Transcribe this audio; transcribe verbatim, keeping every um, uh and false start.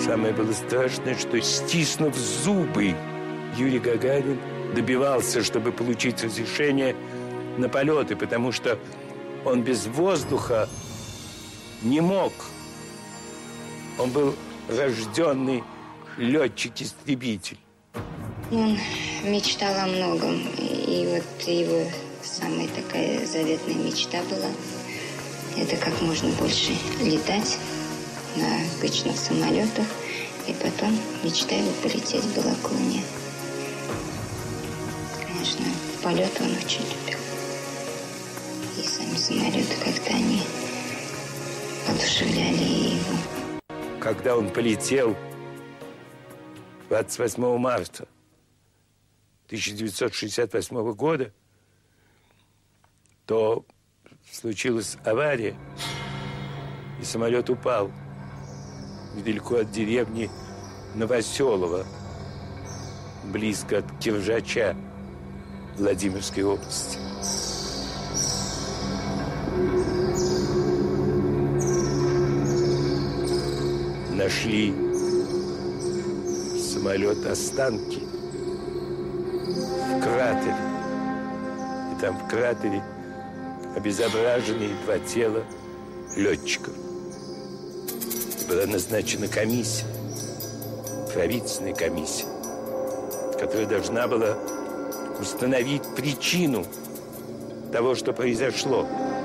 Самое было страшное, что, стиснув зубы, Юрий Гагарин добивался, чтобы получить разрешение на полеты, потому что он без воздуха не мог. Он был рожденный летчик-истребитель. Он мечтал о многом. И вот его самая такая заветная мечта была – это как можно больше летать на обычных самолетах. И потом мечта его полететь в Балаклаву. Конечно, полет он очень любил. И сами самолеты как-то они одушевляли его. Когда он полетел двадцать восьмого марта тысяча девятьсот шестьдесят восьмого года, то случилась авария, и самолет упал недалеко от деревни Новоселово, близко от Киржача, Владимирской области. Нашли самолет останки в кратере. И там в кратере обезображенные два тела летчиков. Была назначена комиссия, правительственная комиссия, которая должна была установить причину того, что произошло.